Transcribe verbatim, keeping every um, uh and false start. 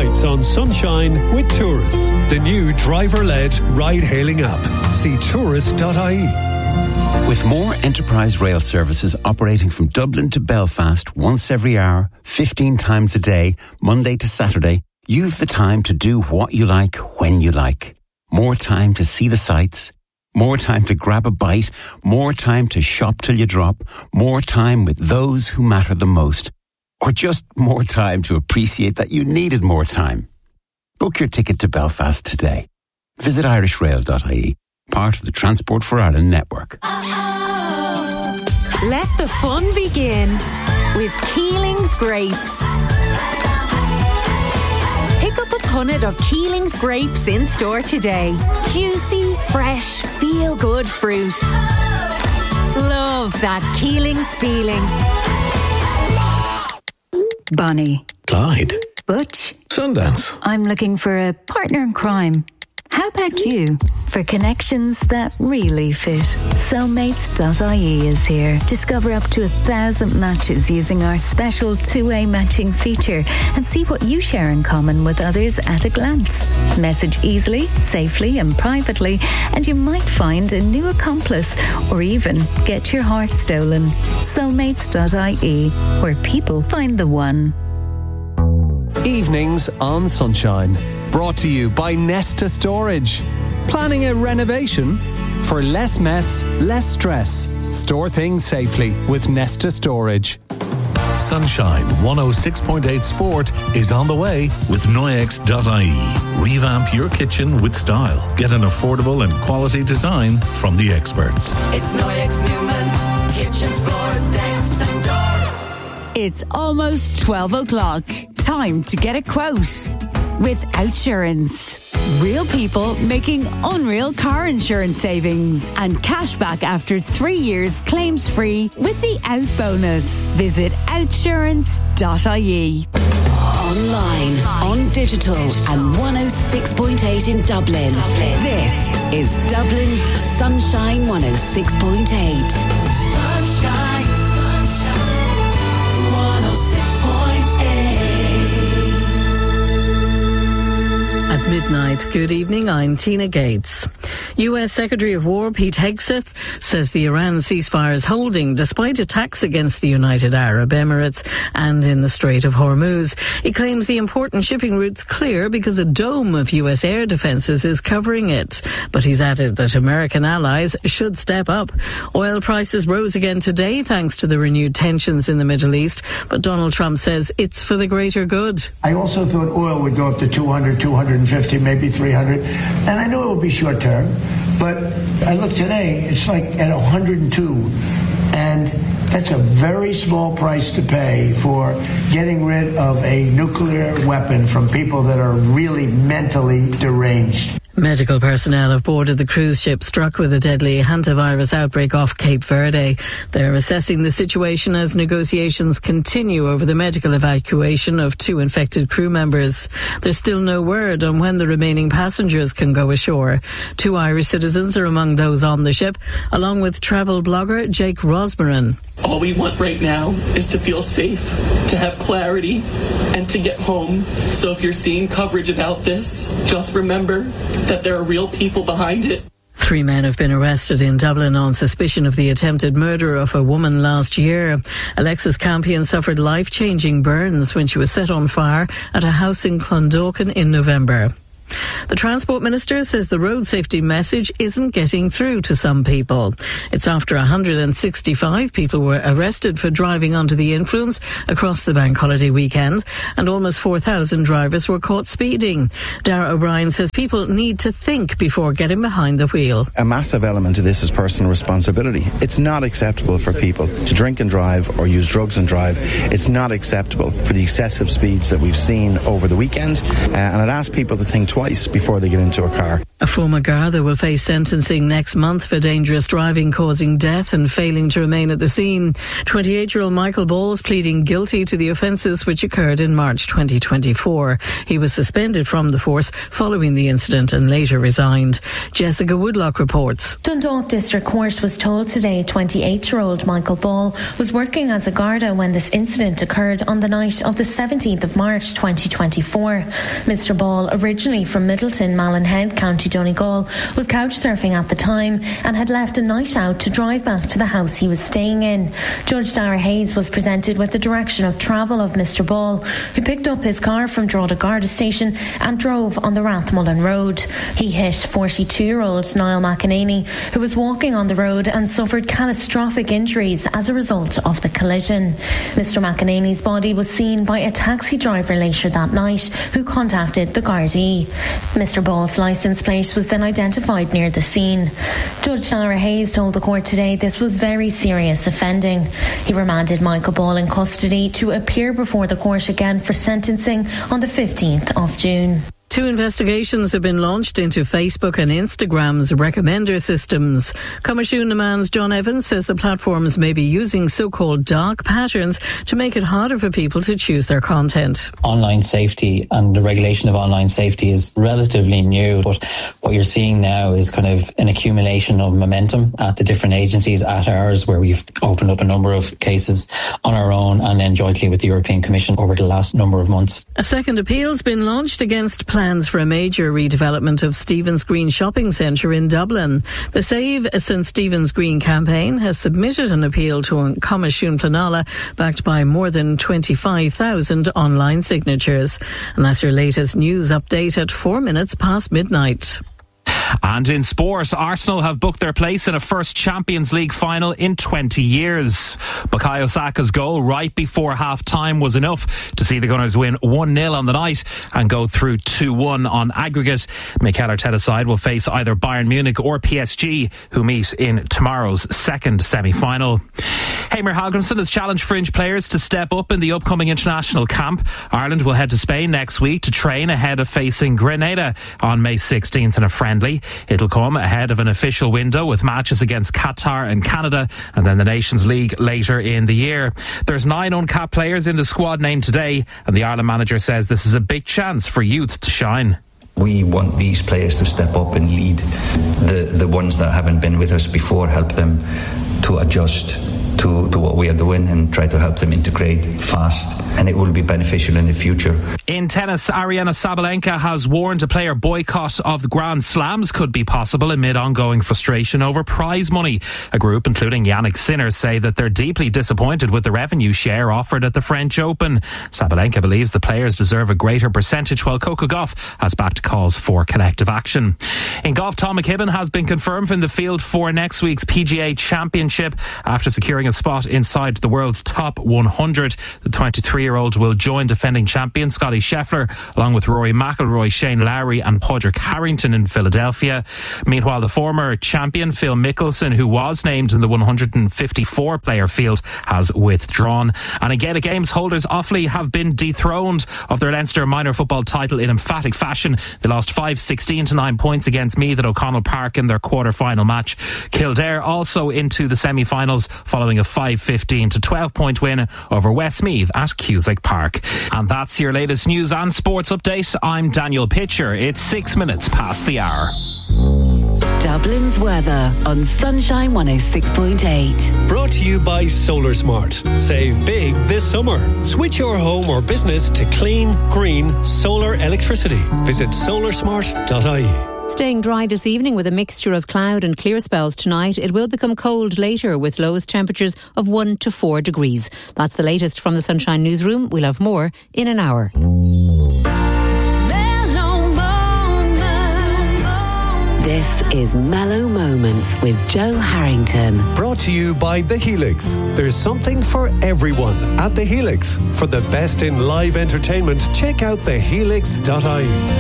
nights on Sunshine with Tourist, the new driver-led ride-hailing app. See tourist dot I E. With more enterprise rail services operating from Dublin to Belfast once every hour, fifteen times a day, Monday to Saturday, you've the time to do what you like when you like. More time to see the sights, more time to grab a bite, more time to shop till you drop, more time with those who matter the most, or just more time to appreciate that you needed more time. Book your ticket to Belfast today. Visit irish rail dot I E, part of the Transport for Ireland network. Let the fun begin with Keeling's Grapes. Pick up a punnet of Keeling's Grapes in store today. Juicy, fresh, feel-good fruit. Love that Keeling's feeling. Bonnie. Clyde. Butch. Sundance. I'm looking for a partner in crime. How about you? For connections that really fit, soulmates dot I E is here. Discover up to a thousand matches using our special two-way matching feature and see what you share in common with others at a glance. Message easily, safely and privately, and you might find a new accomplice or even get your heart stolen. soulmates dot I E, where people find the one. Evenings on Sunshine, brought to you by Nesta Storage. Planning a renovation? For less mess, less stress. Store things safely with Nesta Storage. Sunshine one oh six point eight Sport is on the way with Noyex dot I E. Revamp your kitchen with style. Get an affordable and quality design from the experts. It's Noyex Newman's Kitchens, Floors, Decks and Doors. It's almost twelve o'clock. Time to get a quote with Outsurance. Real people making unreal car insurance savings and cash back after three years claims free with the Out bonus. Visit outsurance dot I E. Online, on digital and one oh six point eight in Dublin. This is Dublin's Sunshine one oh six point eight. Sunshine, sunshine, one oh six point eight. At midnight, good evening, I'm Tina Gates. U S Secretary of War Pete Hegseth says the Iran ceasefire is holding despite attacks against the United Arab Emirates and in the Strait of Hormuz. He claims the important shipping route's clear because a dome of U S air defences is covering it. But he's added that American allies should step up. Oil prices rose again today thanks to the renewed tensions in the Middle East, but Donald Trump says it's for the greater good. I also thought oil would go up to two hundred, two fifty, maybe three hundred, and I knew it would be short term, but I look today, it's like at one hundred two, and that's a very small price to pay for getting rid of a nuclear weapon from people that are really mentally deranged. Medical personnel have boarded the cruise ship struck with a deadly hantavirus outbreak off Cape Verde. They're assessing the situation as negotiations continue over the medical evacuation of two infected crew members. There's still no word on when the remaining passengers can go ashore. Two Irish citizens are among those on the ship, along with travel blogger Jake Rosmarin. All we want right now is to feel safe, to have clarity, and to get home. So if you're seeing coverage about this, just remember that there are real people behind it. Three men have been arrested in Dublin on suspicion of the attempted murder of a woman last year. Alexis Campion suffered life-changing burns when she was set on fire at a house in Clondalkin in November. The Transport Minister says the road safety message isn't getting through to some people. It's after one hundred sixty-five people were arrested for driving under the influence across the bank holiday weekend, and almost four thousand drivers were caught speeding. Darragh O'Brien says people need to think before getting behind the wheel. A massive element of this is personal responsibility. It's not acceptable for people to drink and drive or use drugs and drive. It's not acceptable for the excessive speeds that we've seen over the weekend, uh, and I'd ask people to think twice twice before they get into a car. A former Garda will face sentencing next month for dangerous driving causing death and failing to remain at the scene. twenty-eight-year-old Michael Ball is pleading guilty to the offences which occurred in March twenty twenty-four. He was suspended from the force following the incident and later resigned. Jessica Woodlock reports. Dundalk District Court was told today twenty-eight-year-old Michael Ball was working as a Garda when this incident occurred on the night of the seventeenth of March twenty twenty-four. Mister Ball, originally from Middleton, Mallinhead, County Donegal, was couch surfing at the time and had left a night out to drive back to the house he was staying in. Judge Dara Hayes was presented with the direction of travel of Mister Ball, who picked up his car from Drogheda Garda Station and drove on the Rathmullen Road. He hit forty-two-year-old Niall McEnany, who was walking on the road and suffered catastrophic injuries as a result of the collision. Mister McEnany's body was seen by a taxi driver later that night, who contacted the Gardaí. Mister Ball's licence plate was then identified near the scene. Judge Dara Hayes told the court today this was very serious offending. He remanded Michael Ball in custody to appear before the court again for sentencing on the fifteenth of June. Two investigations have been launched into Facebook and Instagram's recommender systems. Comishún na Meán's John Evans says the platforms may be using so-called dark patterns to make it harder for people to choose their content. Online safety and the regulation of online safety is relatively new, but what you're seeing now is kind of an accumulation of momentum at the different agencies, at ours, where we've opened up a number of cases on our own and then jointly with the European Commission over the last number of months. A second appeal's been launched against plans for a major redevelopment of Stephen's Green Shopping Centre in Dublin. The Save Saint Stephen's Green campaign has submitted an appeal to Comishún Pleanála backed by more than twenty-five thousand online signatures. And that's your latest news update at four minutes past midnight. And in sport, Arsenal have booked their place in a first Champions League final in twenty years. Bukayo Saka's goal right before half-time was enough to see the Gunners win one nil on the night and go through two one on aggregate. Mikel Arteta's side will face either Bayern Munich or P S G, who meet in tomorrow's second semi-final. Heimir Hallgrímsson has challenged fringe players to step up in the upcoming international camp. Ireland will head to Spain next week to train ahead of facing Grenada on May sixteenth in a friendly. It'll come ahead of an official window with matches against Qatar and Canada and then the Nations League later in the year. There's nine uncapped players in the squad named today, and the Ireland manager says this is a big chance for youth to shine. We want these players to step up and lead the, the ones that haven't been with us before, help them to adjust to, to what we are doing and try to help them integrate fast, and it will be beneficial in the future. In tennis, Aryna Sabalenka has warned a player boycott of the Grand Slams could be possible amid ongoing frustration over prize money. A group, including Yannick Sinner, say that they're deeply disappointed with the revenue share offered at the French Open. Sabalenka believes the players deserve a greater percentage, while Coco Gauff has backed calls for collective action. In golf, Tom McKibben has been confirmed in the field for next week's P G A Championship after securing a spot inside the world's top one hundred. The twenty-three-year-old will join defending champion Scotty Scheffler along with Rory McIlroy, Shane Lowry and Padraig Harrington in Philadelphia. Meanwhile, the former champion Phil Mickelson, who was named in the one hundred fifty-four player field, has withdrawn. And again, Games holders Offaly have been dethroned of their Leinster minor football title in emphatic fashion. They lost five sixteen to nine points against Meath at O'Connell Park in their quarter-final match. Kildare also into the semi-finals following a five fifteen to twelve point win over Westmeath at Cusack Park. And that's your latest news and sports update. I'm Daniel Pitcher. It's six minutes past the hour. Dublin's weather on Sunshine one oh six point eight. Brought to you by Solar Smart. Save big this summer. Switch your home or business to clean, green, solar electricity. Visit solar smart dot I E. Staying dry this evening with a mixture of cloud and clear spells tonight. It will become cold later with lowest temperatures of one to four degrees. That's the latest from the Sunshine Newsroom. We'll have more in an hour. This is Mellow Moments with Joe Harrington. Brought to you by The Helix. There's something for everyone at The Helix. For the best in live entertainment, check out the helix dot I E.